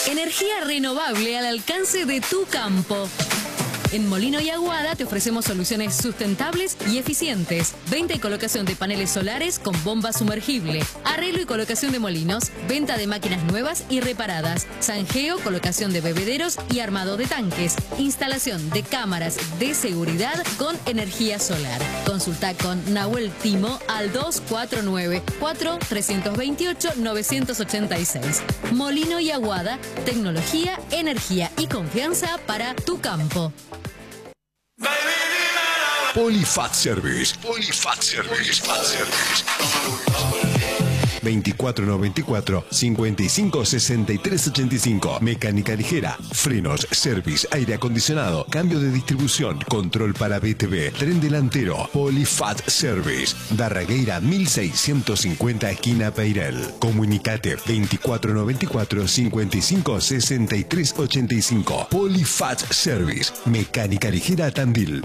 Energía renovable al alcance de tu campo. En Molino y Aguada te ofrecemos soluciones sustentables y eficientes. Venta y colocación de paneles solares con bomba sumergible. Arreglo y colocación de molinos. Venta de máquinas nuevas y reparadas. Zanjeo, colocación de bebederos y armado de tanques. Instalación de cámaras de seguridad con energía solar. Consulta con Nahuel Timo al 249-4328-986. Molino y Aguada. Tecnología, energía y confianza para tu campo. Polifat Service. Polifat Service. 2494-556385. Mecánica ligera, frenos, service, aire acondicionado, cambio de distribución, control para BTV, tren delantero. Polifat Service. Darragueira 1650 esquina Peirel. Comunicate 2494-556385. Polifat Service. Mecánica ligera Tandil.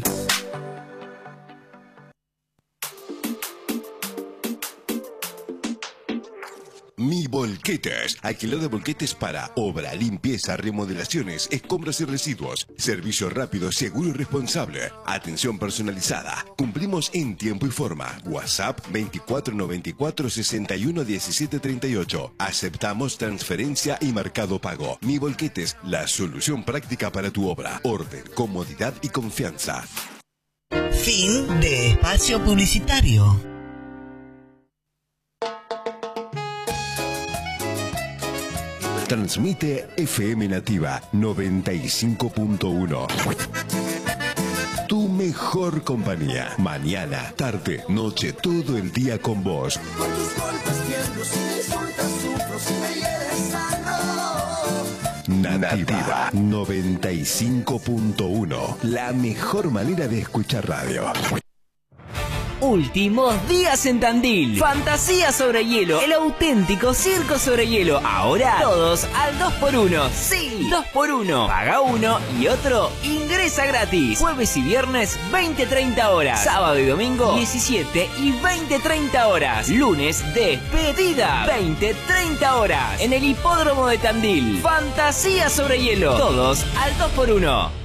Mi Volquetes. Alquiler de volquetes para obra, limpieza, remodelaciones, escombros y residuos. Servicio rápido, seguro y responsable. Atención personalizada. Cumplimos en tiempo y forma. WhatsApp 2494-611738. Aceptamos transferencia y marcado pago. Mi Volquetes, la solución práctica para tu obra. Orden, comodidad y confianza. Fin de espacio publicitario. Transmite FM Nativa 95.1. Tu mejor compañía. Mañana, tarde, noche, todo el día con vos. Con tus golpes tiemblo, si me insultas sufro, si me hieres sangro. Nativa 95.1. La mejor manera de escuchar radio. Últimos días en Tandil. Fantasía sobre hielo. El auténtico circo sobre hielo. Ahora todos al 2x1. Sí, 2x1. Paga uno y otro ingresa gratis. Jueves y viernes 20-30 horas. Sábado y domingo 17 y 20-30 horas. Lunes despedida 20-30 horas. En el hipódromo de Tandil. Fantasía sobre hielo. Todos al 2x1.